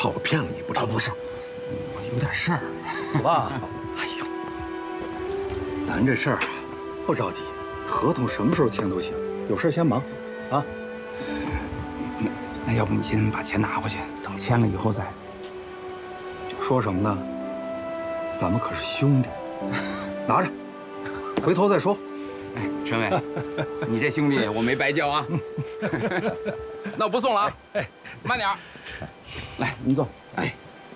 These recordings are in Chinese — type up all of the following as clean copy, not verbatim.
怕我骗了你不成？ 不是，我有点事儿。 好吧。哎呦，咱这事儿不着急，合同什么时候签都行。有事先忙，啊。 那要不你先把钱拿回去，等签了以后再。 说什么呢？咱们可是兄弟，拿着，回头再说。 哎，陈伟，你这兄弟我没白交啊。那我不送了啊。哎，慢点儿。来，您坐。哎。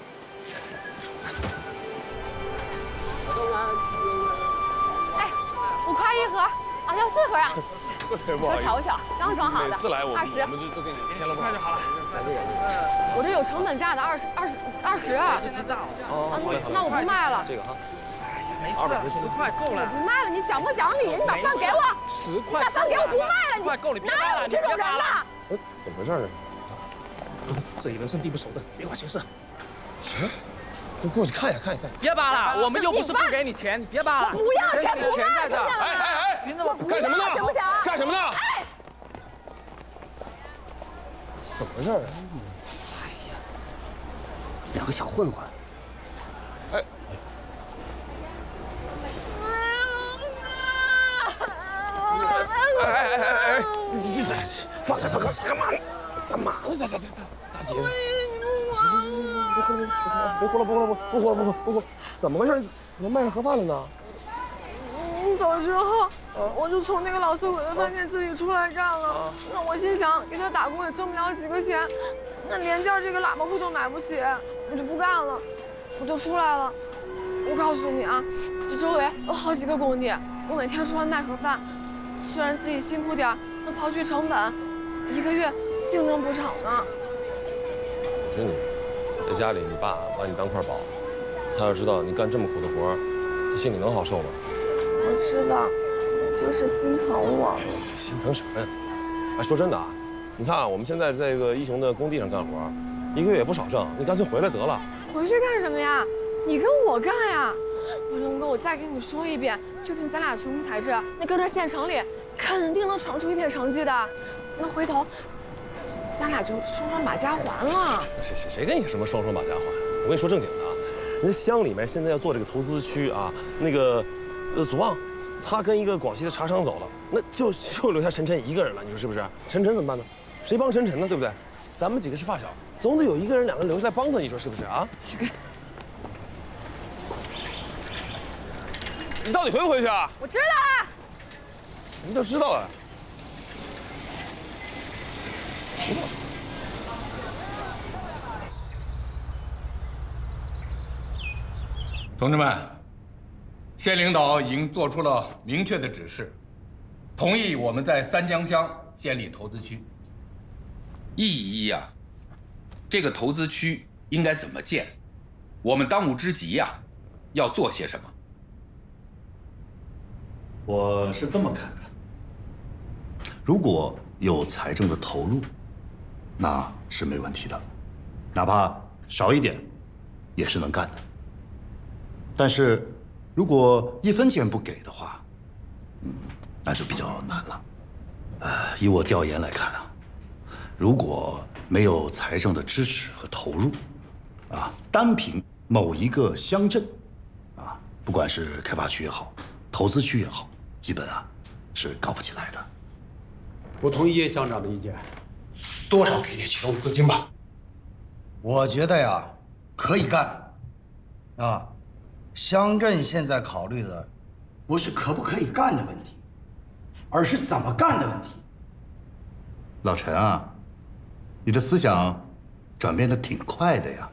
哎，5块1盒啊，要4盒啊。说巧不巧，刚装好的。 每次来我们 20， 都给你添了吧。 就好了。 我这有成本价的20。 知道。 那我不卖了。 这个哈。 没事，10块够了。 不卖了，你讲不讲理？你把饭给我。 10块。 你把饭给我，不卖了。 10块够了，别哪有这种人呢？ 怎么回事呢？ 这一轮胜地不熟的，别管闲事。行，过去看一看。 别扒了，我们又不是不给你钱，你别扒了。 不要钱， 钱在这。 哎！ 凭什么？ 干什么呢？ 行不行？ 干什么呢？ 哎！ 怎么回事啊？ 哎呀，2个小混混。 哎。 哎！你这放开，干嘛呢？干嘛呢？大姐，别哭了，不哭，怎么回事？怎么卖上盒饭了呢？ 走之后，我就从那个老色鬼的饭店自己出来干了。那我心想，给他打工也挣不了几个钱，那连件这个喇叭裤都买不起，我就不干了，我就出来了。我告诉你啊，这周围有好几个工地，我每天出来卖盒饭。 虽然自己辛苦点，那刨去成本，1个月净挣不少呢。 我说你，在家里你爸把你当块宝，他要知道你干这么苦的活，他心里能好受吗？ 我知道，你就是心疼我。 心疼什么呀？哎，说真的啊，你看啊，我们现在在这个一雄的工地上干活，1个月也不少挣，你干脆回来得了。 回去干什么呀？你跟我干呀！龙哥，我再跟你说一遍，就凭咱俩聪明才智，那搁这县城里肯定能闯出一片成绩的。那回头，咱俩就双双把家还了。 谁跟你什么双双把家还？我跟你说正经的啊，人乡里面现在要做这个投资区啊，那个祖旺，他跟一个广西的茶商走了，那就留下陈晨一个人了，你说是不是？陈晨怎么办呢？谁帮陈晨呢？对不对？咱们几个是发小，总得有1个人、2个人留下来帮他，你说是不是啊？ 是。 你到底回不回去啊？ 我知道了。 你就知道了。 同志们，县领导已经做出了明确的指示，同意我们在三江乡建立投资区。意义呀，这个投资区应该怎么建？我们当务之急呀，要做些什么？ 我是这么看的：如果有财政的投入，那是没问题的，哪怕少一点，也是能干的。但是，如果1分钱不给的话，那就比较难了。以我调研来看啊，如果没有财政的支持和投入，单凭某一个乡镇，不管是开发区也好，投资区也好，基本是搞不起来的。 我同意叶乡长的意见，多少给点启动资金吧。 我觉得呀，可以干，乡镇现在考虑的不是可不可以干的问题，而是怎么干的问题。 老陈啊，你的思想转变得挺快的呀。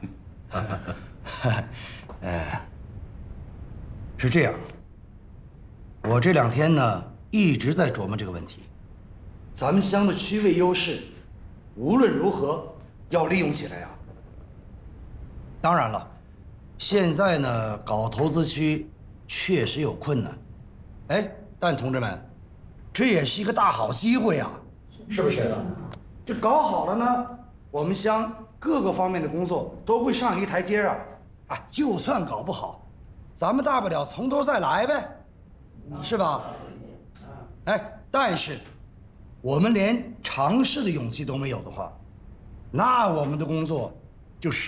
是这样，我这2天呢一直在琢磨这个问题。咱们乡的区位优势，无论如何要利用起来呀。当然了，现在呢搞投资区确实有困难，但同志们，这也是一个大好机会啊，是不是？这搞好了呢，我们乡各个方面的工作都会上一台阶啊。就算搞不好，咱们大不了从头再来呗，是吧？但是我们连尝试的勇气都没有的话，那我们的工作就